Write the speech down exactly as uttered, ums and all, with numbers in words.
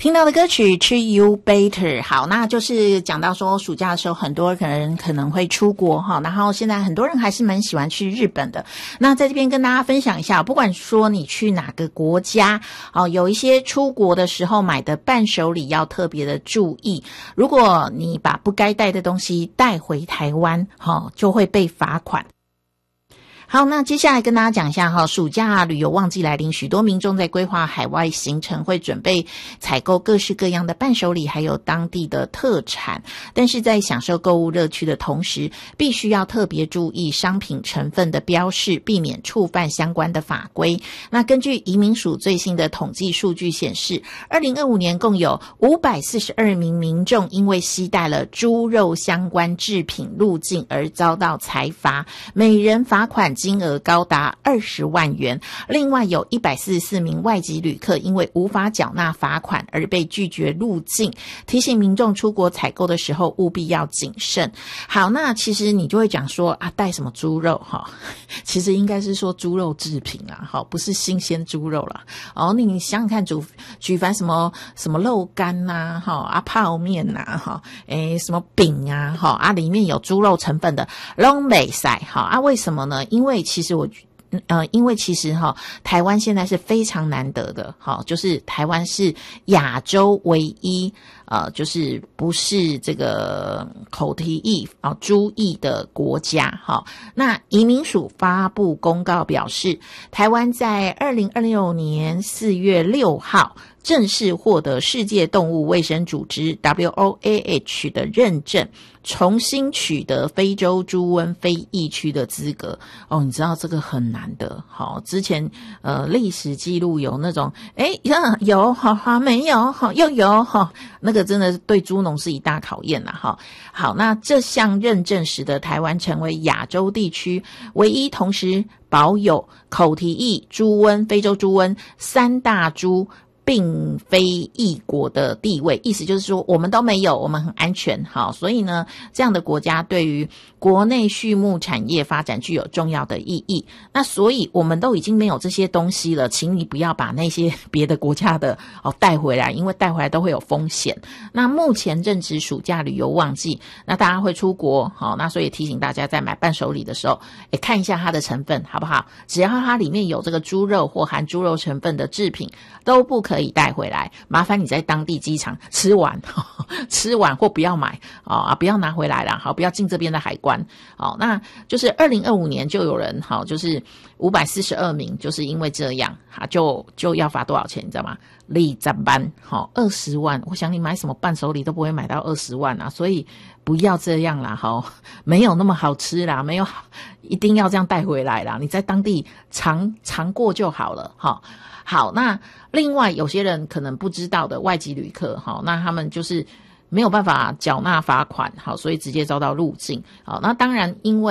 听到的歌曲 Treat You Better。 好，那就是讲到说暑假的时候很多人可能会出国哈，然后现在很多人还是蛮喜欢去日本的。那在这边跟大家分享一下，不管说你去哪个国家哦，有一些出国的时候买的伴手礼要特别的注意，如果你把不该带的东西带回台湾哦，就会被罚款。好，那接下来跟大家讲一下哈，暑假旅游旺季来临，许多民众在规划海外行程，会准备采购各式各样的伴手礼，还有当地的特产。但是在享受购物乐趣的同时，必须要特别注意商品成分的标示，避免触犯相关的法规。那根据移民署最新的统计数据显示，二零二五年共有五百四十二名民众因为携带了猪肉相关制品入境而遭到裁罚，每人罚款金额高达二十万元。另外有一百四十四名外籍旅客因为无法缴纳罚款而被拒绝入境，提醒民众出国采购的时候务必要谨慎。好，那其实你就会讲说啊，带什么猪肉哈？其实应该是说猪肉制品啦，好，不是新鲜猪肉啦。哦，你想想看，举举凡什么什么肉干呐，哈啊泡面呐，哈，诶什么饼啊，哈啊里面有猪肉成分的，都不可以，哈啊为什么呢？因为其实我呃，因为其实哈，台湾现在是非常难得的，好，就是台湾是亚洲唯一呃，就是不是这个口蹄疫啊猪疫的国家哈。那移民署发布公告表示，台湾在二零二六年四月六号正式获得世界动物卫生组织 W O A H 的认证，重新取得非洲猪瘟非疫区的资格。哦，你知道这个很难的。好，之前呃历史记录有那种诶有好好没有好又有好，那个真的对猪农是一大考验啦哈。好，那这项认证使得台湾成为亚洲地区唯一同时保有口蹄疫、猪瘟、非洲猪瘟三大猪并非异国的地位，意思就是说我们都没有，我们很安全。好，所以呢，这样的国家对于国内畜牧产业发展具有重要的意义。那所以我们都已经没有这些东西了，请你不要把那些别的国家的哦带回来，因为带回来都会有风险。那目前正值暑假旅游旺季，那大家会出国，好，那所以提醒大家在买伴手礼的时候，诶看一下它的成分好不好？只要它里面有这个猪肉或含猪肉成分的制品，都不可以可以带回来，麻烦你在当地机场吃完呵呵吃完或不要买啊、哦，不要拿回来啦，好，不要进这边的海关。好，那就是二零二五年就有人好，就是五百四十二名，就是因为这样，哈，就就要罚多少钱，你知道吗？立涨班，好，二十万。我想你买什么伴手礼都不会买到二十万啊，所以不要这样啦，好，没有那么好吃啦，没有一定要这样带回来啦，你在当地尝尝过就好了，好。好，那另外有些人可能不知道的外籍旅客，好，那他们就是没有办法缴纳罚款，好，所以直接遭到入境。好，那当然因为